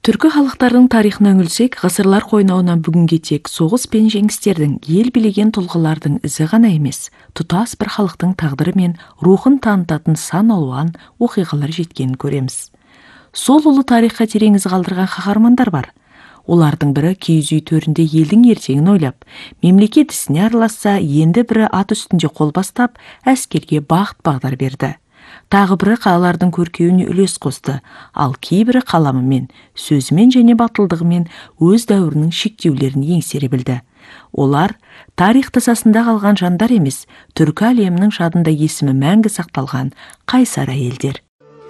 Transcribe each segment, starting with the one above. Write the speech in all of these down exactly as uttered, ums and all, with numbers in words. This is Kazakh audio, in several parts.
Түркі халықтарының тарихына үңілсек, ғасырлар қойнауынан бүгінге тек соғыс пен жеңістердің, ел билеген тұлғалардың ізі ғана емес, тұтас бір халықтың тағдыры мен рухын танытатын сан алуан оқиғалар жеткенін көреміз. Сол ұлы тарихқа терең із қалдырған қаһармандар бар. Олардың бірі киіз үй төрінде елдің ертеңін ойлап, мемлекет ісіне араласса, енді бірі ат үстінде қол бастап, әскерге бағыт бағдар берді. Тағы бірі қалалардың көркеуіне үлес қосты, ал кейбірі қаламымен, сөзімен және батылдығымен өз дәуірінің шектеулерін еңсере білді. Олар тарих тасасында қалған жандар емес, түркі әлемінің жадында есімі мәңгі сақталған қайсар әйелдер.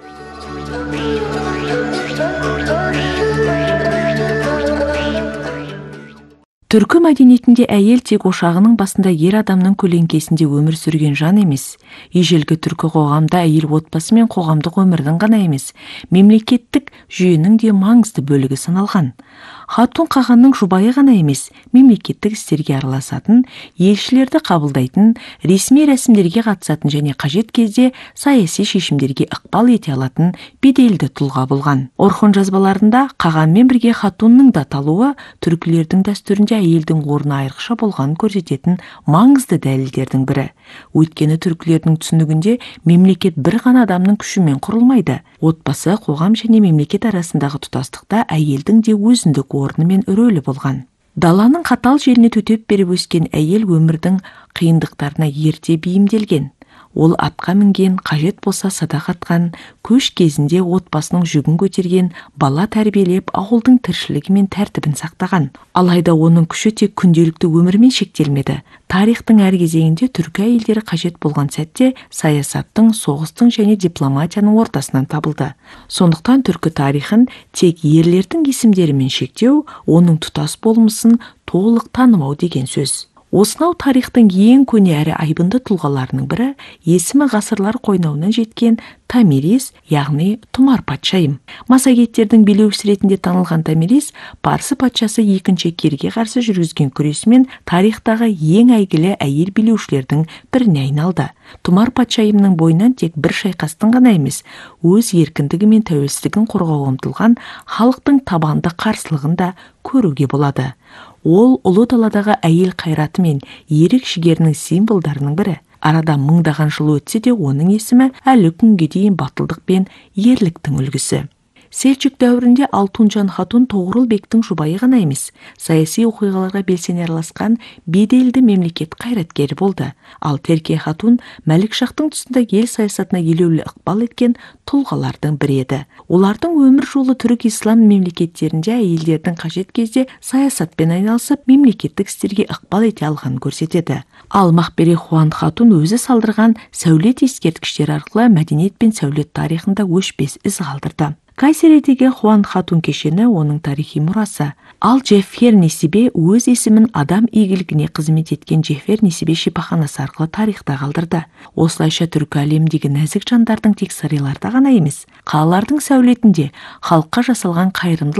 Түркі мәдениетінде әйел тек ошағының басында ер адамның көлеңкесінде өмір сүрген жан емес. Ежелгі түркі қоғамда әйел отбасы мен қоғамдық өмірдің ғана емес, мемлекеттік жүйенің де маңызды бөлігі саналған. Хатун қағанның жұбайы ғана емес, мемлекеттік істерге араласатын, елшілерді қабылдайтын, ресми рәсімдерге қатысатын және қажет кезде саяси шешімдерге ықпал ете алатын беделді тұлға болған. Орхон жазбаларында қағанмен бірге хатунның да аталуы түркілердің дәстүрінде әйелдің орны айрықша болғанын көрсететін маңызды дәлелдердің бірі. Өйткені түркілердің түсінігінде мемлекет бір ғана адамның күшімен құрылмайды. Отбасы, қоғам және мемлекет арасындағы тұтастықта әйелдің де өзіндік орны мен рөлі болған. Даланың қатал желіне төтеп беріп өскен әйел өмірдің қиындықтарына ерте бейімделген. Ол атқа мінген, қажет болса садақ атқан, көш кезінде отбасының жүгін көтерген, бала тәрбиелеп, ауылдың тіршілігі мен тәртібін сақтаған. Алайда оның күші тек күнделікті өмірмен шектелмеді. Тарихтың әр кезеңінде түркі әйелдері қажет болған сәтте саясаттың, соғыстың және дипломатияның ортасынан табылды. Сондықтан түркі тарихын тек ерлердің есімдерімен шектеу, оның тұтас болмысын толық танымау деген сөз. Осынау тарихтың ең көне әрі айбынды тұлғаларының бірі есімі ғасырлар қойнауынан жеткен Томирис, яғни Тұмар патшайым. Массагеттердің билеушісі ретінде танылған Томирис, Парсы патшасы екінші Керге қарсы жүргізген күресімен тарихтағы ең әйгілі әйел билеушілердің біріне айналды. Тұмар патшайымның бойынан тек бір шайқастың ғана емес, өз еркіндігі мен тәуелсіздігін қорғауға ұмтылған халықтың табанды қарсылығын да көруге болады. Ол ұлы даладағы әйел қайраты мен ерік жігерінің символдарының бірі. Арада мыңдаған жыл өтсе де оның есімі әлі күнге дейін батылдық пен ерліктің үлгісі. Селчук дәуірінде Алтунжан хатун Тоғрул бектің жұбайы ғана емес, саяси оқиғаларға белсене араласқан беделді мемлекет қайраткері болды. Ал Терке хатун Мәлікшахтың тұсында ел саясатына елеулі ықпал еткен тұлғалардың бірі еді. Олардың өмір жолы түрік ислам мемлекеттерінде әйелдердің қажет кезде саясатпен айналысып, мемлекеттік істерге ықпал ете алғанын көрсетеді. Ал Махбере Хуан хатун өзі салдырған сәулет ескерткіштер арқылы мәдениет пен сәулет тарихында өшпес із қалдырды. Кайсередегі Хуан хатун кешені оның тарихи мұрасы. Ал Джеффер Несибе өз есімін адам игілігіне қызмет еткен Джеффер Несибе шипаханасы арқылы тарихта қалдырды. Осылайша түркі әлемдегі нәзік жандардың тек сарайларда ғана емес, қалалардың сәулетінде халыққа жасалған қайырымдылық